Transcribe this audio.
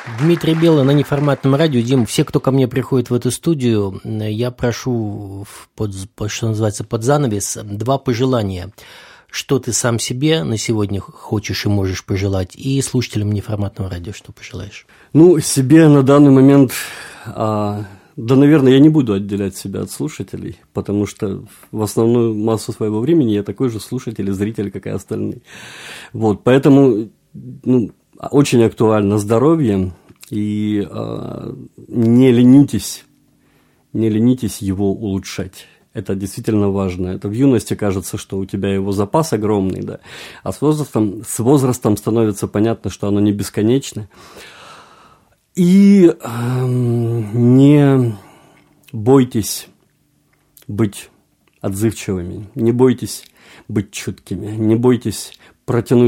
Дмитрий Белый на неформатном радио. Дим, все, кто ко мне приходит в эту студию, я прошу, что называется, под занавес, 2 пожелания. Что ты сам себе на сегодня хочешь и можешь пожелать, и слушателям неформатного радио что пожелаешь? Ну, себе на данный момент, да, наверное, я не буду отделять себя от слушателей, потому что в основную массу своего времени я такой же слушатель и зритель, как и остальные. Вот, поэтому, очень актуально здоровье, и не ленитесь его улучшать. Это действительно важно. Это в юности кажется, что у тебя его запас огромный, да, а с возрастом становится понятно, что оно не бесконечно. И не бойтесь быть отзывчивыми, не бойтесь быть чуткими, не бойтесь протянуть